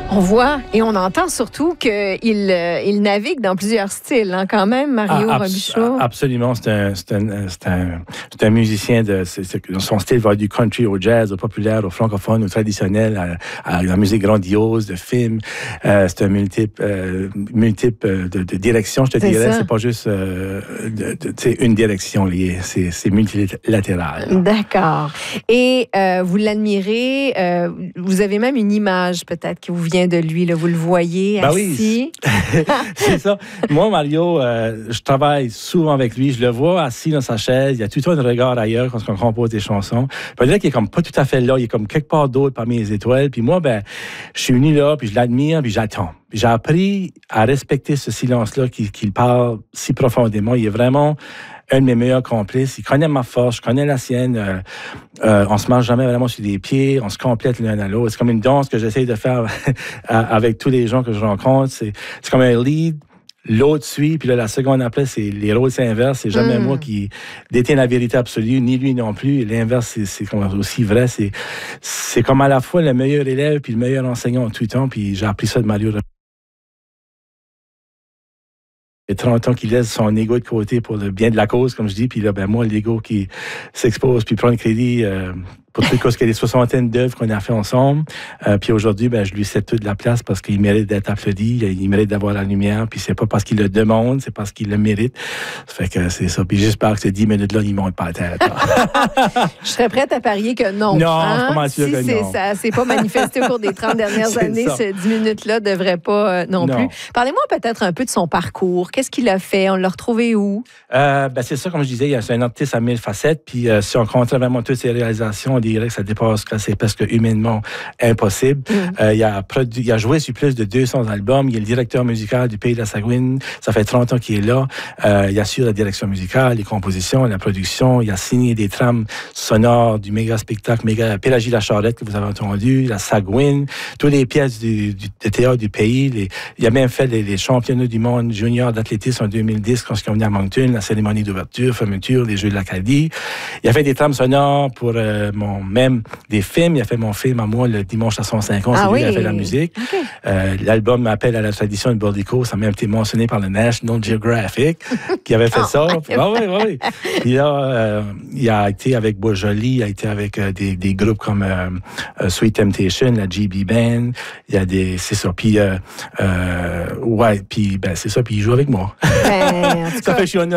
On voit et on entend surtout qu'il navigue dans plusieurs styles, hein, quand même, Mario Robichaud. Absolument. C'est un musicien. Son style va du country au jazz, au populaire, au francophone, au traditionnel, à la musique grandiose, de films. C'est un multiple de directions, je te dirais. C'est pas juste une direction liée. C'est multilatéral. D'accord. Et vous l'admirez. Vous avez même une image, peut-être, qui vous vient de lui, là, vous le voyez assis. Oui. C'est ça. Moi, Mario, je travaille souvent avec lui. Je le vois assis dans sa chaise. Il y a tout le temps un regard ailleurs quand on compose des chansons. Je peux dire qu'il est comme pas tout à fait là. Il est comme quelque part d'autre parmi les étoiles. Puis moi, je suis venu là, puis je l'admire, puis j'attends. Puis j'ai appris à respecter ce silence-là qu'il parle si profondément. Il est vraiment un de mes meilleurs complices. Il connaît ma force, je connais la sienne. On se marche jamais vraiment sur les pieds, on se complète l'un à l'autre. C'est comme une danse que j'essaie de faire avec tous les gens que je rencontre. C'est comme un lead, l'autre suit, puis là, la seconde après, les rôles s'inversent. C'est jamais moi qui détiens la vérité absolue, ni lui non plus. L'inverse, c'est comme aussi vrai. C'est comme à la fois le meilleur élève puis le meilleur enseignant en tout temps. Puis j'ai appris ça de Mario. Il y a 30 ans qu'il laisse son ego de côté pour le bien de la cause, comme je dis. Puis là, moi, l'ego qui s'expose, puis prend le crédit pour tout ce qu'il y a des soixantaines d'œuvres qu'on a fait ensemble. Puis aujourd'hui, je lui cède toute la place parce qu'il mérite d'être applaudi, il mérite d'avoir la lumière. Puis c'est pas parce qu'il le demande, c'est parce qu'il le mérite. Ça fait que c'est ça. Puis j'espère que ces 10 minutes-là, il monte pas à terre. Je serais prête à parier que non. Non, je suis pas sûr que non. Ça s'est pas manifesté au cours des 30 dernières années, ces 10 minutes-là ne devraient pas non plus. Parlez-moi peut-être un peu de son parcours. Qu'est-ce qu'il a fait? On l'a retrouvé où? C'est ça, comme je disais, c'est un artiste à 1000 facettes. Puis si on compte vraiment toutes ses réalisations, on dirait que ça dépasse, que c'est presque humainement impossible. Il a joué sur plus de 200 albums. Il est le directeur musical du Pays de la Sagouine. Ça fait 30 ans qu'il est là. Il assure la direction musicale, les compositions, la production. Il a signé des trames sonores du méga spectacle, Pélagie la Charrette que vous avez entendu, la Sagouine, toutes les pièces du théâtre du pays. Il a même fait les championnats du monde junior d'athlétisme en 2010 quand on est à Moncton, la cérémonie d'ouverture, fermeture, les Jeux de l'Acadie. Il a fait des trames sonores pour même des films. Il a fait mon film à moi le dimanche à 105 ans. C'est lui qui a fait la musique. Okay. L'album Appel à la tradition de Bordico, ça a même été mentionné par le National Geographic qui avait fait ça. Oui. Puis là, il a été avec Bourjoli, il a été avec des groupes comme Sweet Temptation, la GB Band. Il y a c'est ça. Puis, c'est ça. Puis il joue avec moi. Ça fait